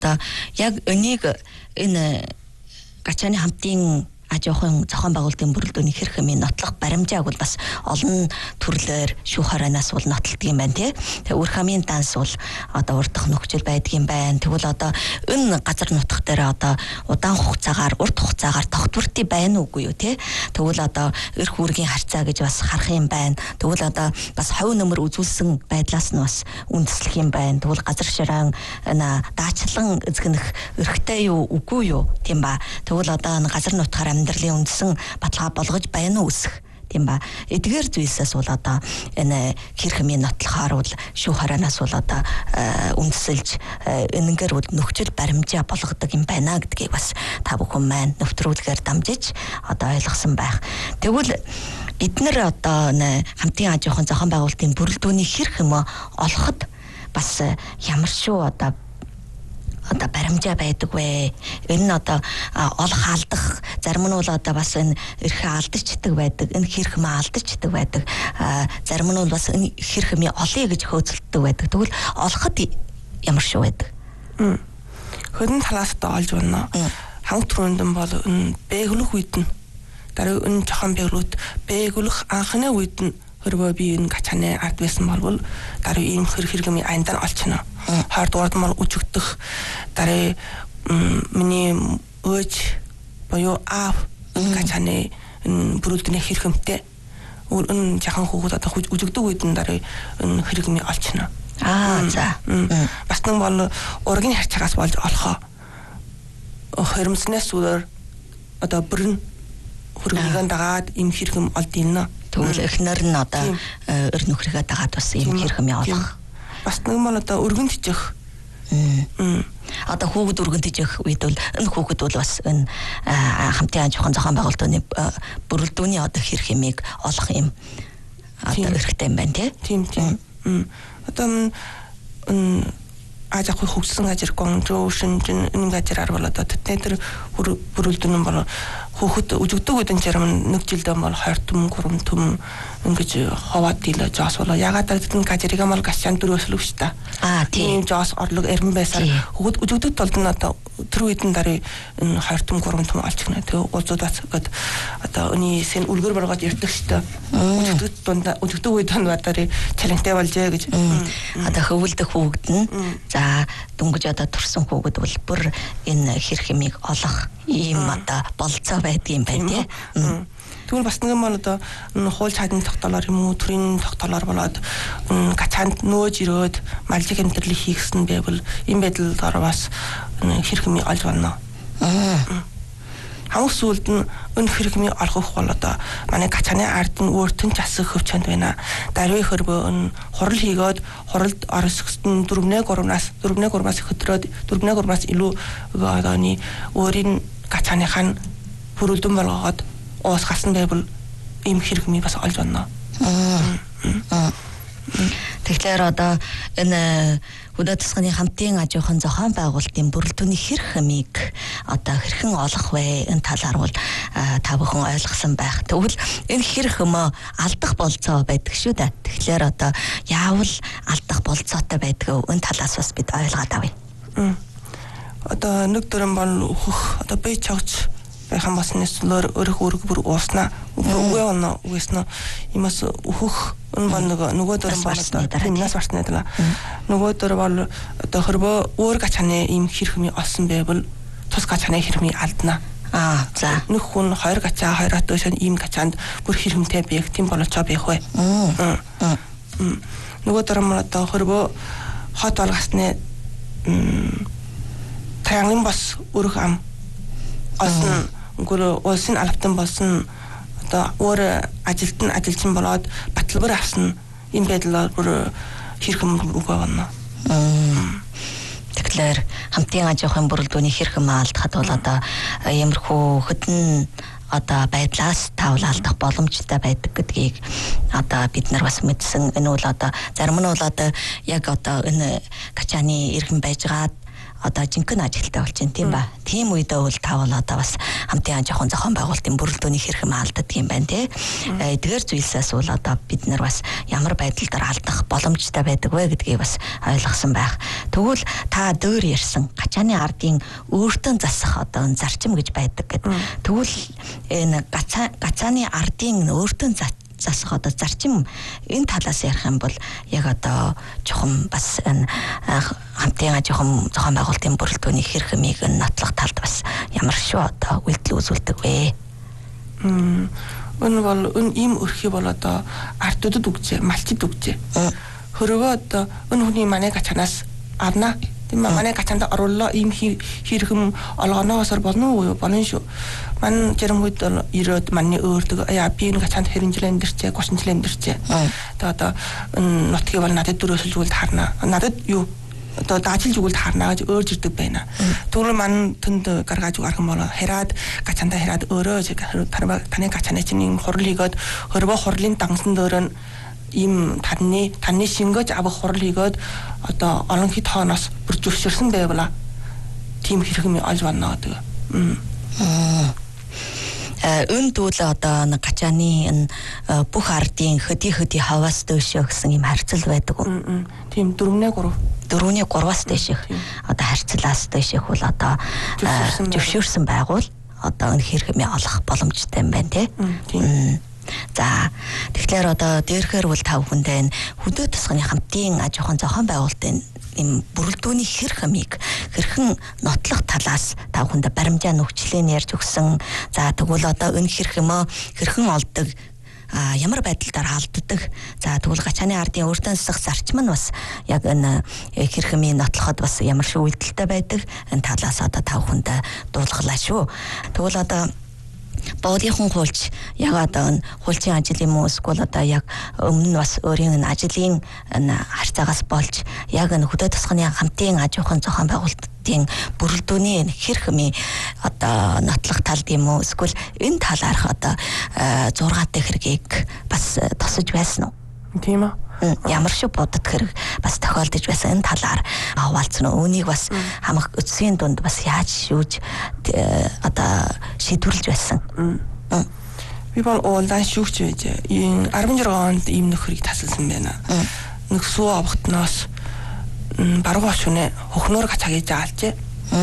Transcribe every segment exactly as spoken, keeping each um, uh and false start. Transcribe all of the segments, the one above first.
одоо яг энийг энэ гачааны хамтын ажихын зохион байгуулалтын бүрэлдэхүүний хэрэг хэмээн нотлох баримжааг бол бас олон төрлөөр шүүх хараанаас бол нотлдог юм байна тий. Тэгээ үр хамын данс бол одоо урдах нөхцөл байдаг юм байна. Тэгвэл одоо энэ газар нутгах дээр одоо удаан хугацаагаар урт хугацаагаар тогтвортой байна уугүй юу тий. Тэгвэл одоо эрх үүргийн харьцаа гэж бас харах юм байна. Тэгвэл одоо бас ховь нөмөр үзүүлсэн байдлаас нь бас үндэслэх юм байна. Тэгвэл газар шираан даачлан эзэгнэх эрхтэй юу үгүй юу тийм ба. Тэгвэл одоо газар нутгаар амьдралын үндсэн баталгаа болгож байна уу үсэх тийм ба. Эдгээр зүйлсээс бол одоо энэ хэрэг хэмээн нотлохоор бол шүүх хараанаас бол одоо үндэслэж энэгээр бол нөхцөл баримжаа болгодог юм байна гэдгийг бас та бүхэн маань нэвтрүүлгээр дамжиж одоо ойлгосон байх. Тэгвэл бид нэр одоо хамтын аж ахуйн зохион байгуулалтын бүрэлдэхүүний хэрэг юм олоход бас ямар шүү одоо одоо баримжаа байдаг вэ? Энэ нь одоо олох алдах зарим нь бол одоо бас энэ эрхээ алдчихдаг байдаг. Энэ хэрэг маа алдчихдаг байдаг. Зарим нь бол бас энэ хэрэг мэ олъё гэж хөөцөлддөг байдаг. Тэгвэл олоход ямар шүү байдаг? Хөрөн талаас та олж байна. Ханг түрүүндэн бол энэ бэглэх үед нь дараа энэ жохон бэглүүд бэглэх анхны үед нь хөрвөө би энэ гачааны ард байсан бол дараа ийм хэрэг хэрэг айндан олчихно. Хоёрдугаар нь үжигдэх дараа миний өөж боёо аав гачааны бүрэлдэхүүний хэрэгмтэй энэ жахан хүүхэд одоо үжигдэг үед нь дараа энэ хэрэг ми олчихно. Аа за. Бас нэг бол ургийн харьцаагаас болж олохоо хөрмснээс зүгээр одоо бүрэн хөргөгийн дагаад ийм хэрэг олдъно. Тэгвэл эхнэр нь одоо өр нөхрийгээ дагаад бас ийм хэрэг юм явуулах. Бас нэг мал одоо өргөн тижих. Одоо хүүхэд өргөн тижих үед бол энэ хүүхэд бол бас энэ хамтын аж ахуйн зохион байгуулалтын бүрэлдэхүүний одоо хэрэг хэмээг олох юм одоо хэрэгтэй юм байна тий. Тийм тийм. Одоо энэ аж ахуй хөгжсөн ажир гонжоо шинжин энэ газар бол одоо тэднэр бүрэлдэхүүн бол хүүхэд үжигдэг үедэн зарим нэг жилдээ бол хоёр түм гурван түм ингэж хаваад дийлээ жоос болоо ягаад гэдэг нь газрыг мал гашаан дөрөөслөв шүү дээ. Аа тийм жоос орлог эрен байсаар хүүхэд үжигдэг толд нь одоо тэр үедэн дараа энэ хоёр түм гурван түм олчихно. Тэгээ уулзуудаас гээд одоо өний сэн үлгэр баргаад ярьдаг шүү дээ. Үжигдэг дунд үжигдэг үед нь дараа чалантай болжээ гэж. Одоо хөвөлдөх хүүхэд нь за дүнгэж одоо турсан хүүхэд бол бүр энэ хэрэг хэмээг олох ийм одоо болцоо байдаг юм байна тий. Тэгвэл бас нэг юм одоо хууль цаадны тогтоолоор юм уу төрийн тогтоолоор болоод гачаанд нөөж ирээд малжиг амьдралыг хийгсэн байвал энэ байдлаар бас хэрэг хэмээн олж байна. Хамгийн сүүлд нь энэ хэрэг хэмээн олгох бол одоо манай гачааны ард нь өөртөө ч асах хөвчөнд байна. Даруй хөрбөө энэ хурал хийгээд хуралд оросгосон дөрвнээ гурвнаас дөрвнээ гурвнаас хөтрөөд дөрвнээ гурвнаас илүү одооний өөрийн гачааныхаа бүрэлдэхүүн болгоод уусгасан байвал ийм хэрэг ми бас олж байна. Тэгэхээр одоо энэ Хөдөө засгийн хамтын аж ахуйн зохион байгуулалтын бүрэлдэхүүний хэрэг хэмээг одоо хэрхэн олох вэ? Энэ талаар бол та бүхэн ойлгосон байх. Тэгвэл энэ хэрэг хэмээ алдах болцоо байдаг шүү дээ. Тэгэхээр одоо яавал алдах болцоотой байдг вэ? Энэ талаас бас бид ойлгоод авъя. Одоо нэг дөрөн бол өөхөх одоо бие чогч байхan бас нэслэр өрх өрг бүр ууснаа үгүй оноо үгүйснэ имас өөхөх энэ бол нөгөө дөрөн бол тэрнээс барсны даа нөгөө дөрөн бол одоо хөрбөө өөр гачааны ийм хэрхми олсон байвал тус гачааны хэрхми алдна. Аа за нэг хүн хоёр гачаа хоёр атошон ийм гачаанд бүр хэрхмтэй биех тийм болооч байх вэ. Нөгөө дөрөн бол одоо хөрбөө хот болгосны таянгийн бас өрх ам олсон гүр улсын албатан болсон одоо өөр ажилтан ажилчин болоод баталбар авсан энэ байдлаар бүр хэрхэм үгүй байна. Тэгэхээр хамтын аж ахуйн бүрэлдэхүүний хэрхэм алдахад бол одоо иймэрхүү хөдөн одоо байдлаас тавл алдах боломжтой байдаг гэдгийг одоо бид нар бас мэдсэн. Энэ бол одоо зарим нь бол одоо яг одоо энэ гачааны иргэн байжгаад одоо жинхэнэ ажилтаа болж байна тийм ба. Тийм үедээ бол та бол одоо бас хамтын жоохон зохион байгуулалтын бүрэлдөөний хэрхэм алддаг юм байна тий. Эдгээр зүйлсээс бол одоо бид нар бас ямар байдлаар алдах боломжтой байдаг вэ гэдгийг бас ойлгосон байх. Тэгвэл та дөр ярьсан гачааны ардын өөртөө засах одоо зарчим гэж байдаг гэдэг. Тэгвэл энэ гацааны ардын өөртөө засах одоо зарчим энэ талаас ярих юм бол яг одоо жоохон бас энэ хамтын жоохон зохион байгуулалтын бүрэлдөөний хэрхэмийг нотлох талд бас ямар шүү одоо үйлдэл үзүүлдэг вэ? Мм энэ бол энэ ийм өрхий бол одоо ардуудад үгжээ, малчид үгжээ. Хөрөвөө одоо энэ хүний манай гачанаас авна. Тийм манай гачаанд оруулаа ийм хэрхэм олгоноосор болно уу? Болно шүү. Ман жирэнгүйд ирээд манны өөртөг яа би энэ гачаанд хэрэв жил амьдэрчээ, гурван жил амьдэрчээ. Тэгээ одоо нутгийг бол надад дөрөөсөлж үгэл харна. Надад юу одоо даачилж үгэл харна гэж өөрж ирдэг байна. Тэгвэл ман тэнд гаргаж үгарах юм бол хараад гачаандаа хараад өөрөө таны гачааны чинь хурлыгод хөрвөө хурлын дангасан дөөрөн ийм таны таны шингэж авах хурал хийгээд одоо олон хэд хооноос бүр зөвшөөрсөн байвала тийм хэрэг юм олж байна гэдэг. Энд бол одоо гачааны энэ бүх ардын хөдий хөдий хаваас дөөшөө гэсэн юм харьцал байдаг уу? Тийм дөрвөн гурав дөрвөн гураваас дээших одоо харьцлаас дээших бол одоо зөвшөөрсөн байгуул одоо энэ хэрэг юм олох боломжтой юм байна тийм. За тэгэхээр одоо дээрхээр бол тав хүндээ хөдөө тосгоны хамтын аж ахуйн зохион байгуулалтын им бүрэлдөөний хэрхэмийг хэрхэн нотлох талаас тав хүндээ баримжаа нөхцөлийг ярьж өгсөн. За тэгвэл одоо энэ хэрхэмөө хэрхэн олдог а ямар байдлаар алддаг. За тэгвэл гачааны ардын өөртөө засах зарчим нь бас яг энэ хэрхэмийг нотлоход бас ямар шиг үйлдэлтэй байдаг. Энэ талаас одоо тав хүндээ дуулгалаа шүү. Тэгвэл одоо боодынхон хуульч яг одоо хуульчийн ажил юм уу эсвэл одоо яг өмнө нь бас өөрийн ажлын харьцаагаас болж яг энэ хөдөө тосгоны хамтын аж ахуйн зохион байгуулалтын бүрэлдөөний хэрхэмээ одоо нотлох талд юм уу эсвэл энэ талаарх одоо зургаатай хэргийг бас тосож байсан уу? Тийм үү? Ямар шиг бодод хэрэг бас тохиолдож байсан энэ талаар хаваалцсан уу? Үүнийг бас хамаг өцгийн дунд бас яаж шүүж одоо шийдвэрлэж байсан. Би бол уулдан шүүгч байж арван жиргэн онд ийм нөхрийг тасалсан байна. Нэг сүү авахтноос баруун шөнө хөхнөр гацагийг заалжээ.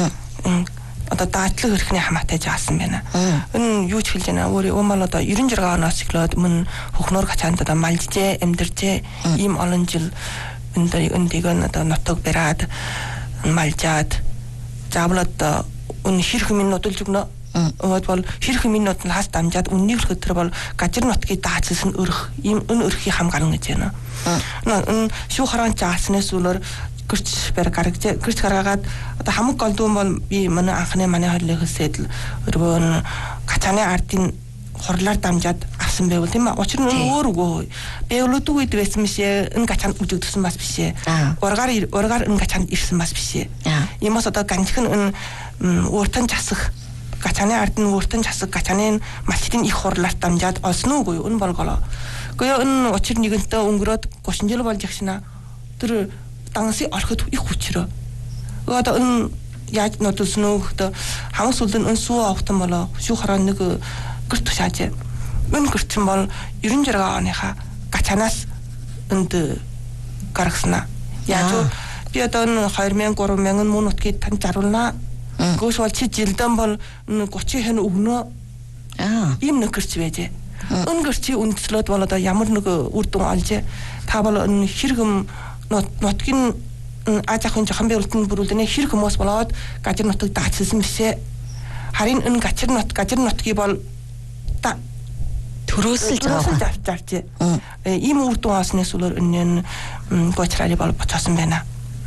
Одоо даадлаг эрхний хамаатай заасан байна. Энэ юу ч хэлж байна. Өөрөө өмөл одоо девяносто жиргэн оноос эхлээд мөн хөхнөр гацаанд одоо малжжээ, амьдэржээ. Ийм олон жил энэ эндийг одоо нутаг бараад малжаад заавал одоо өн хэрхэн нодулж өгнө. Өөд бол хэрхэн минут нь хас дамжаад үннийг хөтөр бол гажир нутгийг даацсан өрх ийм өн өрхий хам гарна гэж байна. Энэ шүү хараан жааснаас үлээр гэрч бэр гаргаж гэрч гаргаад одоо хамаг голдуун бол би манай анхны манай хойлын хөсөд өргөн гачааны ардын хурлаар дамжаад авсан байвал тийм ээ. Учир нь өөр үгүй. Бэвлүүд үед байсан бишээ. Энэ гачаанд үжигдсэн бас бишээ. Ургаар ургаар энэ гачаанд ирсэн бас бишээ. Иймээс одоо ганцхан энэ өөртөө засах гачааны ардын өөртөө засах гачааны малчдын их хурлаар дамжаад олсон үгүй. Энэ болголоо. Гэхдээ энэ учир нэгэнтээ өнгөрөөд гурван жил болж агшина. Тэр дангасын орхид их хүчрөө. Одоо энэ яаж нотолсон уу гэдэг хамаг сүлдэн энэ сүү авахтан болоо шүү хараа нэг гэрт тушааж. Энэ гэртэн бол девяносто жиргэн оныхаа гачаанаас энд гаргасна. Яаж би одоо энэ two thousand three thousand мөн нутгийг тань заруулнаа. Гөөш бол чи жилдэн бол thirty хэн өгнө. Аа. Ийм нэг гэрч байжээ. Энэ гэрчи үндслээд бол одоо ямар нэг үр дүн олж та бол энэ хэрэгм нутгийн аж ахуйн зохион байгуулалтын бүрэлдэхүүн хэрэг хүмүүс болоод гажир нутаг даацсан бишээ. Харин энэ гажир нут гажир нутгийг бол та төрөөсөлж байгаа. Зарж. Ийм үр дүн олснээс үлээр энэ гоцраали бол боцоосон байна.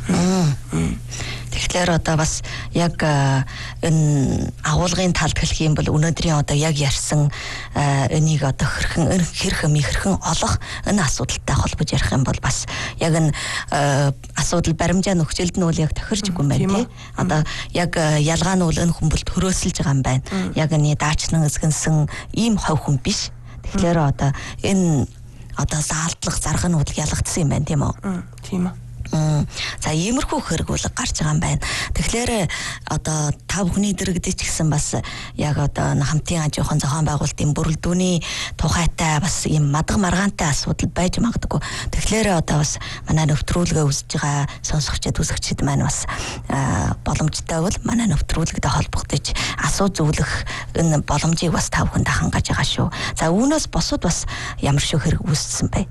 Тэгэхээр одоо бас яг энэ агуулгын талд хэлэх юм бол өнөөдрийн одоо яг ярьсан энийг одоо хэрхэн хэрхэн хэрхэн олох энэ асуудалтай холбож ярих юм бол бас яг энэ асуудал баримжаа нөхцөлд нь үл яг тохирч үгүй юм байна тий. Одоо яг ялгаа нь үл энэ хүмүүст төрөөсөлж байгаа юм байна. Яг энэ даачнан эсгэнсэн ийм хов хүн биш. Тэгэхээр одоо энэ одоо заалдлах зарга нь үл ялгдсан юм байна тийм үү? Тийм үү. За иймэрхүү хэрэг бол гарч байгаа юм байна. Тэгэхээр одоо та бүхний дэргэдэж гисэн бас яг одоо хамтын ажихын зохион байгуулалтын бүрэлдүүний тухайтай бас ийм мадга маргаантай асуудал байж магадгүй. Тэгэхээр одоо бас манай нэвтрүүлгээ үзэж байгаа сонсогчид үзэгчид маань бас боломжтой бол манай нэвтрүүлэгтэй холбогдож асуу зөвлөх энэ боломжийг бас та бүхэнд хангаж байгаа шүү. За үүнээс босод бас ямар шиг хэрэг үүссэн бэ?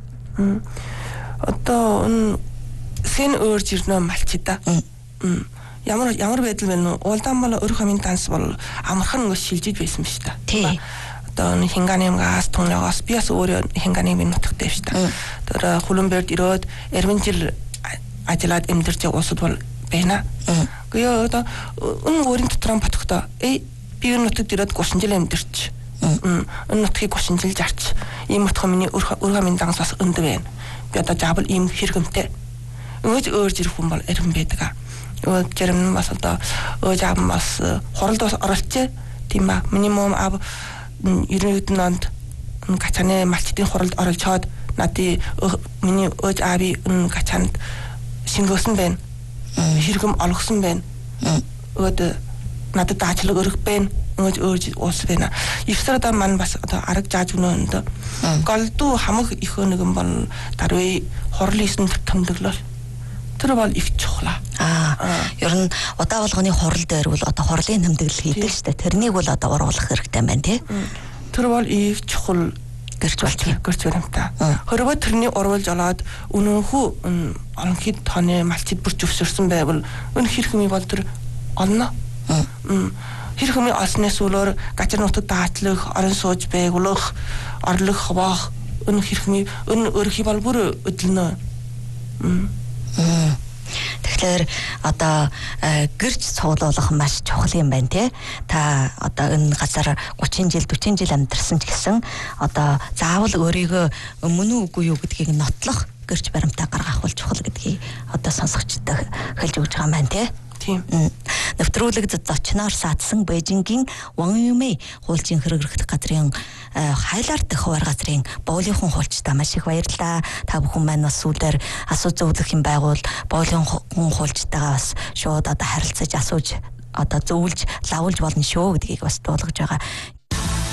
Одоо энэ хэн өөрж ирнэ малчида. Ямар ямар байдал вэ нөө? Улдаан бол өөр хамын данс бол амархан ngo шилжиж байсан биш та. Одоо энэ хинганым газ тунлагаас би бас өөрөө хинганым нутагтай биш та. Тэр Хулунберд ирээд эрвэн жил ажиллаад амьдарч улсад бол байна. Гэхдээ одоо энэ өөрийн дотроо батхдаа э би энэ нутагт ирээд гурван жил амьдарч. Энэ нутгийг гурван жил зарч. Ийм утга миний өөр хамын данс бас өндөө байна. Би одоо жабл ийм хэрэгэмтэй. Өөж өөрж ирэх хүн бол эрхэм байдаг. Өөж жирэмн бас одоо өөж аав бас хуралд бас оролцоо. Тийм ба. Минимум аав ерөнхийд нь онд гачааны малчдын хуралд оролцоод надын миний өөж аави гачаанд шингөөсөн байна. Хэрэгэм олгосон байна. Өөд надад даачлаг өргөх байна. Өөж өөрж уус байна. Ивсрада мань бас одоо арга зааж өнөөнд голдуу хамаг их нэгэн бол дарвэ хурлын томдоглол тэр бол их чухал. Аа. Ер нь удаа болгоны хурал дээр бол одоо хурлын тэмдэглэл хийдэг шүү дээ. Тэрнийг бол одоо оруулах хэрэгтэй байна тий. Тэр бол их чухал гэрч болж гэрч баримтаа. Хорвоо тэрний урвалж олоод өнөөхөө олонхид тооны малчид бүрч өвсөрсөн байвал өн хэрхэмий бол тэр олно. Хэрхэмий олсноос үлээр гажир нутаг даатлах, орон сууж байгуулах, орлох хаваах өн хэрхэмий өн өөрхий бол бүр өдлөнө. Тэгэхээр одоо гэрч цуглуулах маш чухал юм байна тий. Та одоо энэ газар гучин жил дөрвөн жил амьдарсан ч гэсэн одоо заавал өөрийгөө мөн үгүй юу гэдгийг нотлох гэрч баримтаа гаргах бол чухал гэдгийг одоо сонсогчдод хэлж өгч байгаа юм байна тий. Тийм. Нэвтрүүлэг зочноор саадсан Бээжингийн Ван Юмэй хуульчийн хэрэгрэх газрын хайлаар дэх хуваар газрын боолийнхын хуульчтай маш их баярлалаа. Та бүхэн маань бас сүүлээр асуу зөвлөх юм байгуул боолийнхын хуульчтайгаа бас шууд одоо харилцаж асууж одоо зөвлөж лавуулж болно шүү гэдгийг бас дуулгаж байгаа.